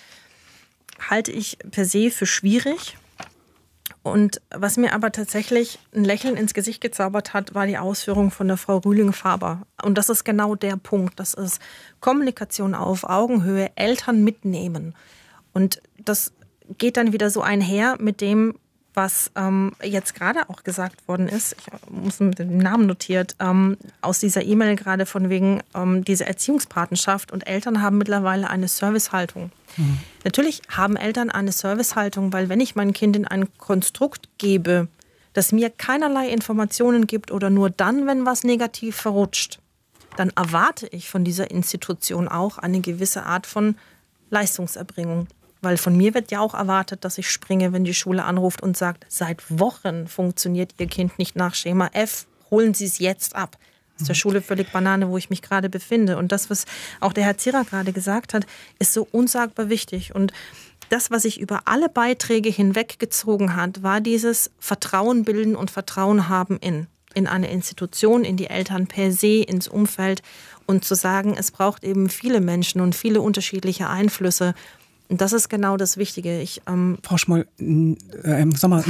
halte ich per se für schwierig. Und was mir aber tatsächlich ein Lächeln ins Gesicht gezaubert hat, war die Ausführung von der Frau Rühling-Faber. Und das ist genau der Punkt. Das ist Kommunikation auf Augenhöhe, Eltern mitnehmen. Und das geht dann wieder so einher mit dem, was ähm, jetzt gerade auch gesagt worden ist, ich muss mit dem Namen notiert, ähm, aus dieser E-Mail gerade von wegen ähm, dieser Erziehungspatenschaft, und Eltern haben mittlerweile eine Servicehaltung. Mhm. Natürlich haben Eltern eine Servicehaltung, weil wenn ich mein Kind in ein Konstrukt gebe, das mir keinerlei Informationen gibt oder nur dann, wenn was negativ verrutscht, dann erwarte ich von dieser Institution auch eine gewisse Art von Leistungserbringung. Weil von mir wird ja auch erwartet, dass ich springe, wenn die Schule anruft und sagt, seit Wochen funktioniert Ihr Kind nicht nach Schema F, holen Sie es jetzt ab. Das ist der Schule völlig Banane, wo ich mich gerade befinde. Und das, was auch der Herr Zierer gerade gesagt hat, ist so unsagbar wichtig. Und das, was sich über alle Beiträge hinweggezogen hat, war dieses Vertrauen bilden und Vertrauen haben in, in eine Institution, in die Eltern per se, ins Umfeld. Und zu sagen, es braucht eben viele Menschen und viele unterschiedliche Einflüsse. Und das ist genau das Wichtige. Ich, ähm Frau Schmoll, äh, im Sommer,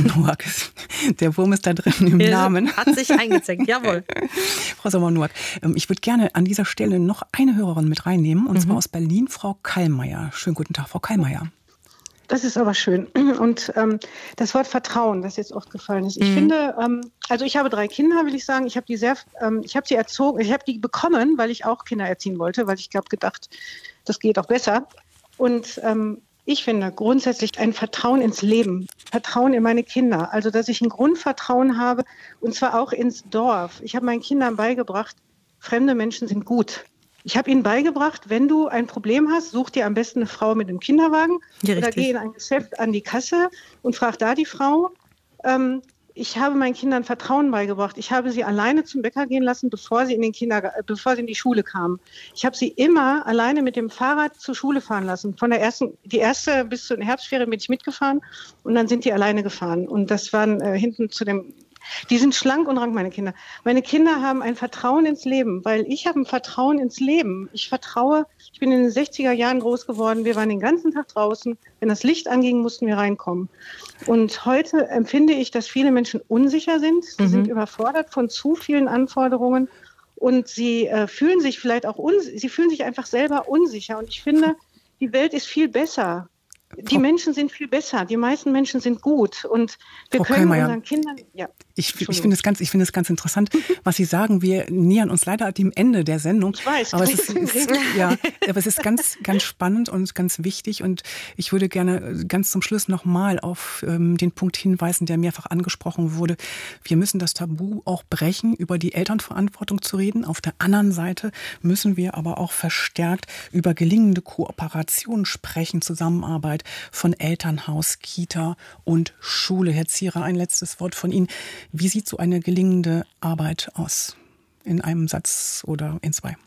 der Wurm ist da drin im Namen. Hat sich eingezeckt, jawohl. Frau Sommer-Noack, ich würde gerne an dieser Stelle noch eine Hörerin mit reinnehmen, und mhm. zwar aus Berlin, Frau Kallmeier. Schönen guten Tag, Frau Kallmeier. Das ist aber schön. Und ähm, das Wort Vertrauen, das jetzt oft gefallen ist. Ich mhm. finde, ähm, also ich habe drei Kinder, will ich sagen. Ich habe die sehr, ähm, ich habe sie erzogen, ich habe die bekommen, weil ich auch Kinder erziehen wollte, weil ich glaube gedacht, das geht auch besser. Und ähm, ich finde grundsätzlich ein Vertrauen ins Leben, Vertrauen in meine Kinder. Also, dass ich ein Grundvertrauen habe, und zwar auch ins Dorf. Ich habe meinen Kindern beigebracht, fremde Menschen sind gut. Ich habe ihnen beigebracht, wenn du ein Problem hast, such dir am besten eine Frau mit einem Kinderwagen, ja, oder geh in ein Geschäft an die Kasse und frag da die Frau. Ähm, Ich habe meinen Kindern Vertrauen beigebracht. Ich habe sie alleine zum Bäcker gehen lassen, bevor sie in den Kinder, bevor sie in die Schule kamen. Ich habe sie immer alleine mit dem Fahrrad zur Schule fahren lassen. Von der ersten, die erste bis zur Herbstferien bin ich mitgefahren, und dann sind die alleine gefahren. Und das waren äh, hinten zu dem Die sind schlank und rank, meine Kinder. Meine Kinder haben ein Vertrauen ins Leben, weil ich habe ein Vertrauen ins Leben. Ich vertraue, ich bin in den sechziger Jahren groß geworden. Wir waren den ganzen Tag draußen. Wenn das Licht anging, mussten wir reinkommen. Und heute empfinde ich, dass viele Menschen unsicher sind. Sie mhm. sind überfordert von zu vielen Anforderungen. Und sie äh, fühlen sich vielleicht auch, uns- sie fühlen sich einfach selber unsicher. Und ich finde, die Welt ist viel besser. Die Menschen sind viel besser. Die meisten Menschen sind gut. Und wir Frau können Kellmeier, unseren Kindern... Ja, ich ich finde es ganz, ich finde es ganz interessant, was Sie sagen. Wir nähern uns leider dem Ende der Sendung. Ich weiß. Aber es ist, ist, ja, aber es ist ganz, ganz spannend und ganz wichtig. Und ich würde gerne ganz zum Schluss nochmal auf ähm, den Punkt hinweisen, der mehrfach angesprochen wurde. Wir müssen das Tabu auch brechen, über die Elternverantwortung zu reden. Auf der anderen Seite müssen wir aber auch verstärkt über gelingende Kooperation sprechen, Zusammenarbeit von Elternhaus, Kita und Schule. Herr Zierer, ein letztes Wort von Ihnen. Wie sieht so eine gelingende Arbeit aus? In einem Satz oder in zwei?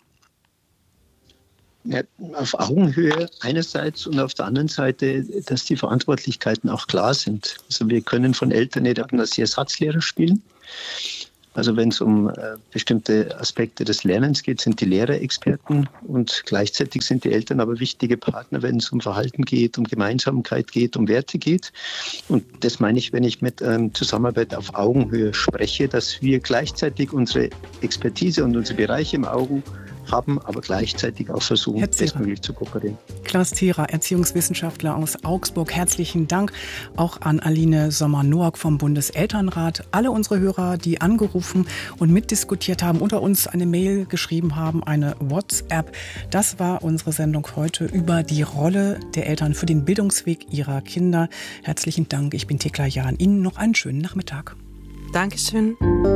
Ja, auf Augenhöhe einerseits und auf der anderen Seite, dass die Verantwortlichkeiten auch klar sind. Also wir können von Eltern nicht als Ersatzlehrer spielen. Also wenn es um äh, bestimmte Aspekte des Lernens geht, sind die Lehrer Experten und gleichzeitig sind die Eltern aber wichtige Partner, wenn es um Verhalten geht, um Gemeinsamkeit geht, um Werte geht. Und das meine ich, wenn ich mit ähm, Zusammenarbeit auf Augenhöhe spreche, dass wir gleichzeitig unsere Expertise und unsere Bereiche im Auge haben, aber gleichzeitig auch versuchen, bestmöglich zu kooperieren. Klaus Zierer, Erziehungswissenschaftler aus Augsburg. Herzlichen Dank auch an Aline Sommer-Noack vom Bundeselternrat. Alle unsere Hörer, die angerufen und mitdiskutiert haben, unter uns eine Mail geschrieben haben, eine WhatsApp. Das war unsere Sendung heute über die Rolle der Eltern für den Bildungsweg ihrer Kinder. Herzlichen Dank. Ich bin Thekla Jahn. Ihnen noch einen schönen Nachmittag. Dankeschön.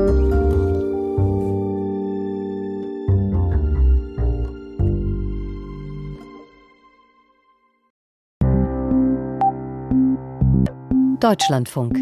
Deutschlandfunk.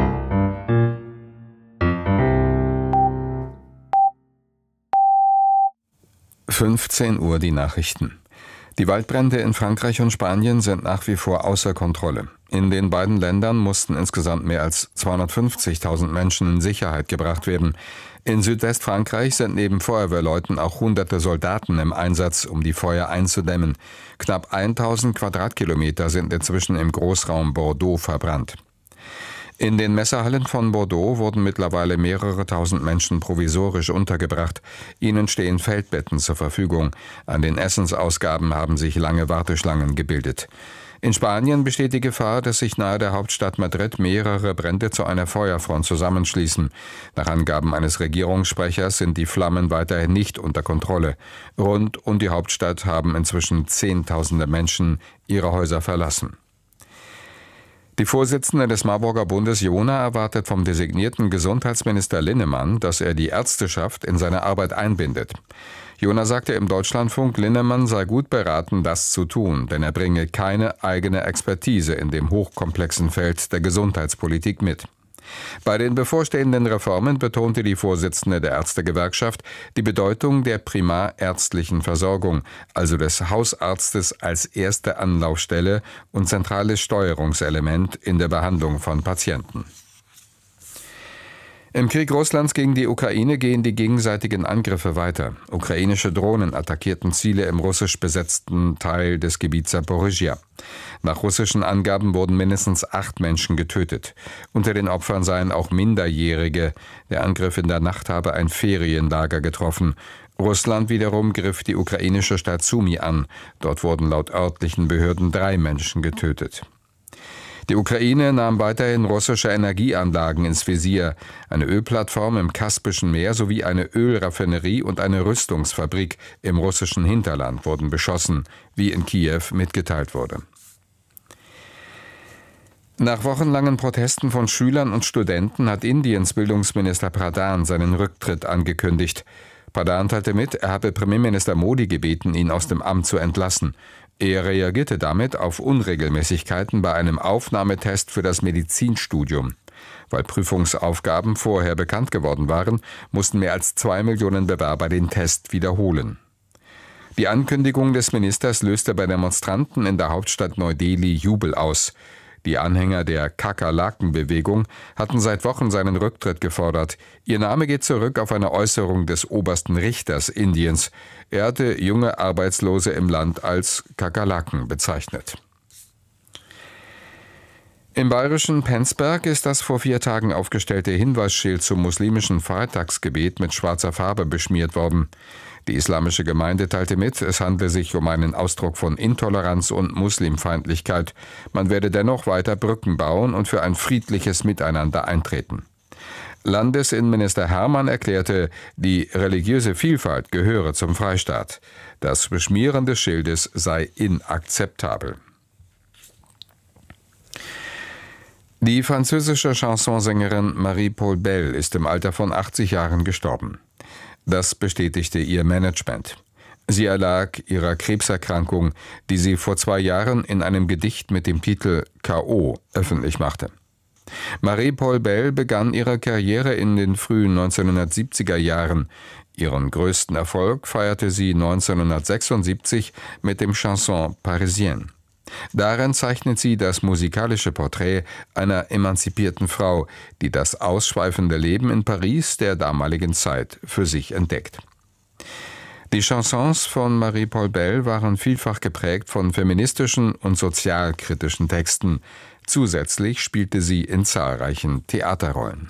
fünfzehn Uhr die Nachrichten. Die Waldbrände in Frankreich und Spanien sind nach wie vor außer Kontrolle. In den beiden Ländern mussten insgesamt mehr als zweihundertfünfzigtausend Menschen in Sicherheit gebracht werden. In Südwestfrankreich sind neben Feuerwehrleuten auch hunderte Soldaten im Einsatz, um die Feuer einzudämmen. Knapp tausend Quadratkilometer sind inzwischen im Großraum Bordeaux verbrannt. In den Messehallen von Bordeaux wurden mittlerweile mehrere tausend Menschen provisorisch untergebracht. Ihnen stehen Feldbetten zur Verfügung. An den Essensausgaben haben sich lange Warteschlangen gebildet. In Spanien besteht die Gefahr, dass sich nahe der Hauptstadt Madrid mehrere Brände zu einer Feuerfront zusammenschließen. Nach Angaben eines Regierungssprechers sind die Flammen weiterhin nicht unter Kontrolle. Rund um die Hauptstadt haben inzwischen Zehntausende Menschen ihre Häuser verlassen. Die Vorsitzende des Marburger Bundes Jona erwartet vom designierten Gesundheitsminister Linnemann, dass er die Ärzteschaft in seine Arbeit einbindet. Jona sagte im Deutschlandfunk, Linnemann sei gut beraten, das zu tun, denn er bringe keine eigene Expertise in dem hochkomplexen Feld der Gesundheitspolitik mit. Bei den bevorstehenden Reformen betonte die Vorsitzende der Ärztegewerkschaft die Bedeutung der primärärztlichen Versorgung, also des Hausarztes als erste Anlaufstelle und zentrales Steuerungselement in der Behandlung von Patienten. Im Krieg Russlands gegen die Ukraine gehen die gegenseitigen Angriffe weiter. Ukrainische Drohnen attackierten Ziele im russisch besetzten Teil des Gebiets Saporizhia. Nach russischen Angaben wurden mindestens acht Menschen getötet. Unter den Opfern seien auch Minderjährige. Der Angriff in der Nacht habe ein Ferienlager getroffen. Russland wiederum griff die ukrainische Stadt Sumy an. Dort wurden laut örtlichen Behörden drei Menschen getötet. Die Ukraine nahm weiterhin russische Energieanlagen ins Visier. Eine Ölplattform im Kaspischen Meer sowie eine Ölraffinerie und eine Rüstungsfabrik im russischen Hinterland wurden beschossen, wie in Kiew mitgeteilt wurde. Nach wochenlangen Protesten von Schülern und Studenten hat Indiens Bildungsminister Pradhan seinen Rücktritt angekündigt. Pradhan teilte mit, er habe Premierminister Modi gebeten, ihn aus dem Amt zu entlassen. Er reagierte damit auf Unregelmäßigkeiten bei einem Aufnahmetest für das Medizinstudium. Weil Prüfungsaufgaben vorher bekannt geworden waren, mussten mehr als zwei Millionen Bewerber den Test wiederholen. Die Ankündigung des Ministers löste bei Demonstranten in der Hauptstadt Neu-Delhi Jubel aus. Die Anhänger der Kakerlaken-Bewegung hatten seit Wochen seinen Rücktritt gefordert. Ihr Name geht zurück auf eine Äußerung des obersten Richters Indiens. Er hatte junge Arbeitslose im Land als Kakerlaken bezeichnet. Im bayerischen Penzberg ist das vor vier Tagen aufgestellte Hinweisschild zum muslimischen Freitagsgebet mit schwarzer Farbe beschmiert worden. Die islamische Gemeinde teilte mit, es handle sich um einen Ausdruck von Intoleranz und Muslimfeindlichkeit. Man werde dennoch weiter Brücken bauen und für ein friedliches Miteinander eintreten. Landesinnenminister Hermann erklärte, die religiöse Vielfalt gehöre zum Freistaat. Das Beschmieren des Schildes sei inakzeptabel. Die französische Chansonsängerin Marie-Paul Bell ist im Alter von achtzig Jahren gestorben. Das bestätigte ihr Management. Sie erlag ihrer Krebserkrankung, die sie vor zwei Jahren in einem Gedicht mit dem Titel K O öffentlich machte. Marie-Paul Bell begann ihre Karriere in den frühen neunzehnhundertsiebziger Jahren. Ihren größten Erfolg feierte sie neunzehnhundertsechsundsiebzig mit dem Chanson Parisienne. Darin zeichnet sie das musikalische Porträt einer emanzipierten Frau, die das ausschweifende Leben in Paris der damaligen Zeit für sich entdeckt. Die Chansons von Marie-Paul Bell waren vielfach geprägt von feministischen und sozialkritischen Texten. Zusätzlich spielte sie in zahlreichen Theaterrollen.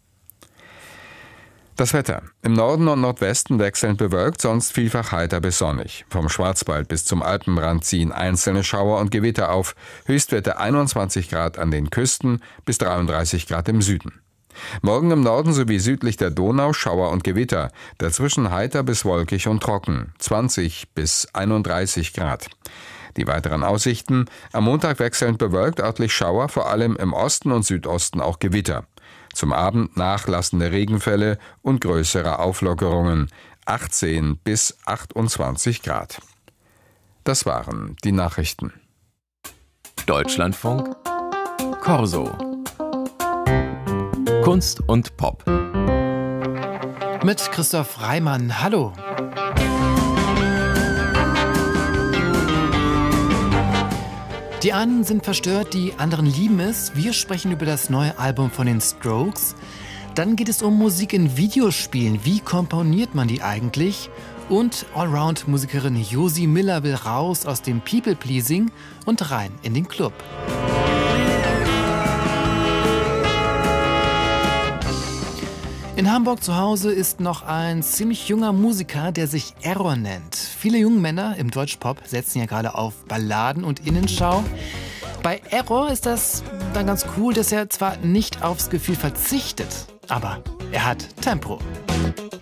Das Wetter. Im Norden und Nordwesten wechselnd bewölkt, sonst vielfach heiter bis sonnig. Vom Schwarzwald bis zum Alpenrand ziehen einzelne Schauer und Gewitter auf. Höchstwerte einundzwanzig Grad an den Küsten bis dreiunddreißig Grad im Süden. Morgen im Norden sowie südlich der Donau Schauer und Gewitter. Dazwischen heiter bis wolkig und trocken. zwanzig bis einunddreißig Grad. Die weiteren Aussichten. Am Montag wechselnd bewölkt, örtlich Schauer, vor allem im Osten und Südosten auch Gewitter. Zum Abend nachlassende Regenfälle und größere Auflockerungen, achtzehn bis achtundzwanzig Grad. Das waren die Nachrichten. Deutschlandfunk Corso. Kunst und Pop. Mit Christoph Reimann. Hallo. Die einen sind verstört, die anderen lieben es. Wir sprechen über das neue Album von den Strokes. Dann geht es um Musik in Videospielen. Wie komponiert man die eigentlich? Und Allround-Musikerin Josi Miller will raus aus dem People-Pleasing und rein in den Club. In Hamburg zu Hause ist noch ein ziemlich junger Musiker, der sich Error nennt. Viele junge Männer im Deutschpop setzen ja gerade auf Balladen und Innenschau. Bei Error ist das dann ganz cool, dass er zwar nicht aufs Gefühl verzichtet, aber er hat Tempo.